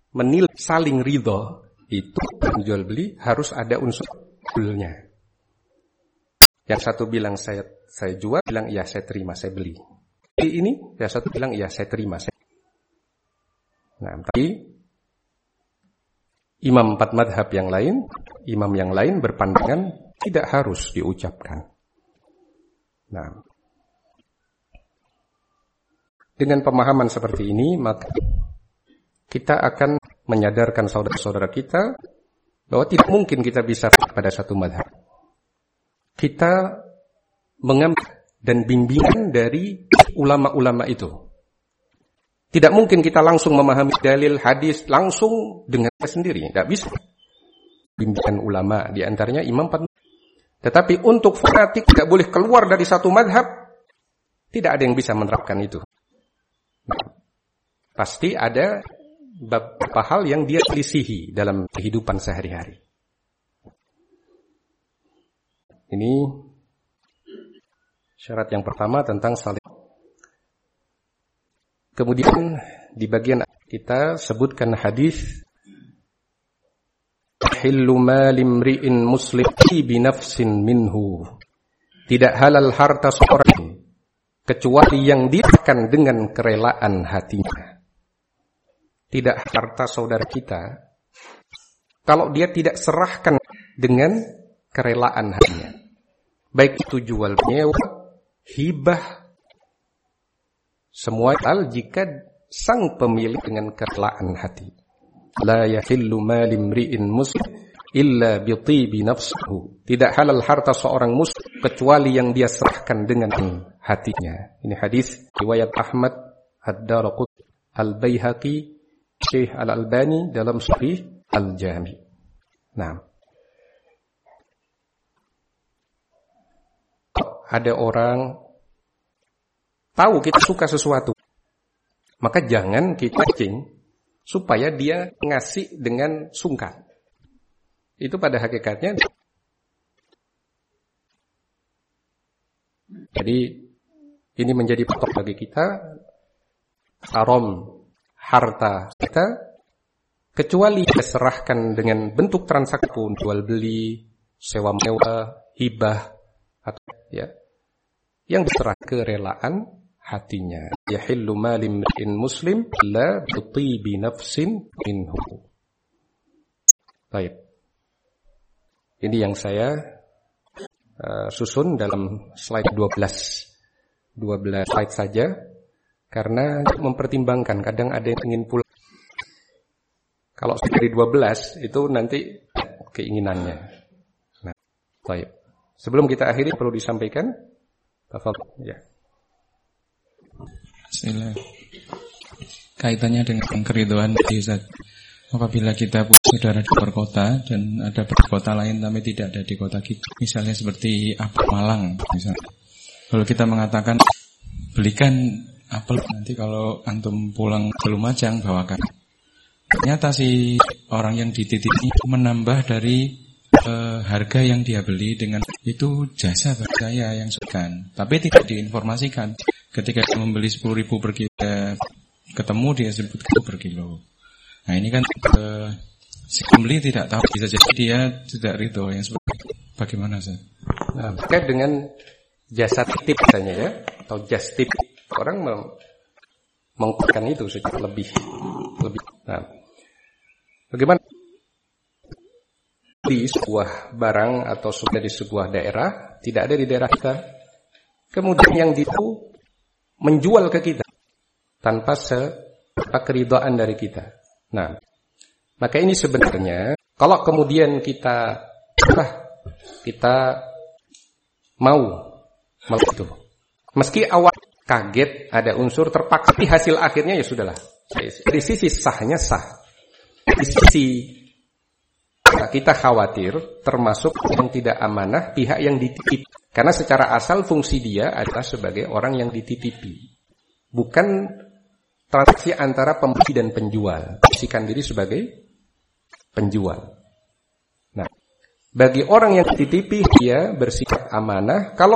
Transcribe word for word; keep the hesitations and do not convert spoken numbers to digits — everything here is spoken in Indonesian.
menilai saling ridho, itu jual beli harus ada unsur jualnya. Yang satu bilang saya saya jual, bilang iya saya terima, saya beli. Ini, yang satu bilang iya saya terima. Saya... Nah, tapi imam empat madhab yang lain, imam yang lain berpandangan tidak harus diucapkan. Nah, dengan pemahaman seperti ini, maka kita akan menyadarkan saudara-saudara kita bahwa tidak mungkin kita bisa pada satu madhab. Kita mengambil dan bimbingan dari ulama-ulama itu. Tidak mungkin kita langsung memahami dalil hadis langsung dengan sendiri, tidak bisa. Bimbingan ulama, di antaranya Imam empat. Tetapi untuk fanatik tidak boleh keluar dari satu madhab, tidak ada yang bisa menerapkan itu. Nah, pasti ada beberapa hal yang dia selisihi dalam kehidupan sehari-hari. Ini syarat yang pertama tentang saling. Kemudian di bagian kita sebutkan hadis hillu malimri'in muslim bi nafsin minhu. Tidak halal harta seorang kecuali yang diberikan dengan kerelaan hatinya. Tidak harta saudara kita kalau dia tidak serahkan dengan kerelaan hatinya. Baik itu jual nyewa, hibah, semua hal jika sang pemilik dengan kerelaan hati. La yahillu malimri'in muslim illa bi tibi nafsihi. Tidak halal harta seorang muslim kecuali yang dia serahkan dengan hatinya. Ini hadis riwayat Ahmad, Ad-Daraqutni, Al-Baihaqi, Syekh Al-Albani dalam Sahih Al-Jami. Nah, ada orang tahu kita suka sesuatu, maka jangan kita cing supaya dia ngasih dengan sungkan. Itu pada hakikatnya. Jadi ini menjadi pokok bagi kita, haram harta kita kecuali diserahkan dengan bentuk transaksi pun, jual beli, sewa mewah, hibah, atau ya yang berserah kerelaan hatinya. Yahillu malimri'in muslim la bi nafsin minhu. Baik. Ini yang saya uh, susun dalam slide dua belas. dua belas slide saja karena mempertimbangkan kadang ada yang ingin pulang. Kalau dari dua belas itu nanti keinginannya. Nah, baik. Sebelum kita akhiri perlu disampaikan. Tafadhol, ya. Sila. Kaitannya dengan keridhaan Ustaz. Apabila kita punya saudara di luar kota dan ada di kota lain tapi tidak ada di kota kita, misalnya seperti apel Malang, misalnya. Kalau kita mengatakan belikan apel nanti kalau antum pulang ke Lumajang bawakan. Ternyata si orang yang dititipi menambah dari Uh, harga yang dia beli dengan itu jasa bagi saya yang sekan, tapi tidak diinformasikan. Ketika dia membeli sepuluh ribu per kilo, ketemu dia sebutkan per kilo. Nah ini kan uh, si pembeli tidak tahu, bisa jadi dia tidak ridho. Yang seperti bagaimana sih? Nah, terkait dengan jasa titip misalnya ya, atau just tip, orang mem- mengungkapkan itu secara lebih lebih. Nah, bagaimana? Di sebuah barang atau sudah di sebuah daerah, tidak ada di daerah kita, kemudian yang itu menjual ke kita tanpa keridhaan dari kita. Nah, maka ini sebenarnya kalau kemudian kita ah, kita mau mau itu, meski awal kaget ada unsur terpaksa, tapi hasil akhirnya ya sudahlah. Dari sisi sahnya sah, di sisi kita khawatir termasuk yang tidak amanah pihak yang dititip. Karena secara asal fungsi dia adalah sebagai orang yang dititipi. Bukan transaksi antara pembeli dan penjual. Posisikan diri sebagai penjual. Nah, bagi orang yang dititipi dia bersikap amanah. Kalau